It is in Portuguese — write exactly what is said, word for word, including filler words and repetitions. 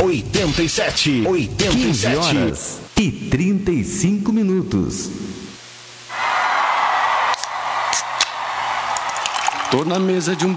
oitenta e sete. oitenta e sete horas e trinta e cinco minutos. Tô na mesa de um